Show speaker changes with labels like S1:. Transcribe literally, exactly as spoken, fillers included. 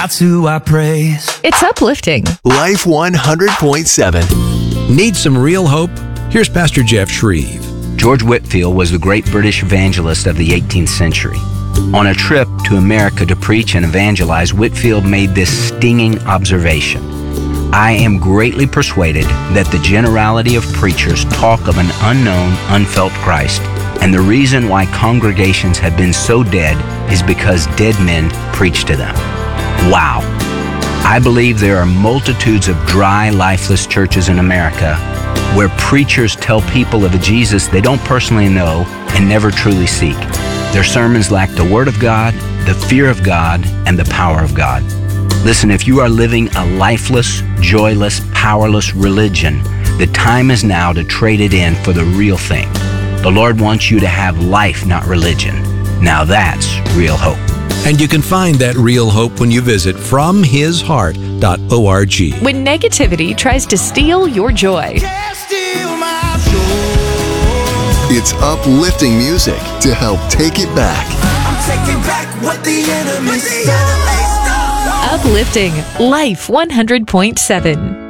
S1: That's who I praise.
S2: It's uplifting.
S3: Life one hundred point seven.
S4: Need some real hope? Here's Pastor Jeff Shreve.
S5: George Whitefield was the great British evangelist of the eighteenth century. On a trip to America to preach and evangelize, Whitefield made this stinging observation. I am greatly persuaded that the generality of preachers talk of an unknown, unfelt Christ, and the reason why congregations have been so dead is because dead men preach to them. Wow. I believe there are multitudes of dry, lifeless churches in America where preachers tell people of a Jesus they don't personally know and never truly seek. Their sermons lack the Word of God, the fear of God, and the power of God. Listen, if you are living a lifeless, joyless, powerless religion, the time is now to trade it in for the real thing. The Lord wants you to have life, not religion. Now that's real hope.
S4: And you can find that real hope when you visit from his heart dot org.
S2: When negativity tries to steal your joy,
S3: It's uplifting music to help take it back.
S1: I'm taking back what the enemy stole.
S2: uplifting Life one hundred point seven.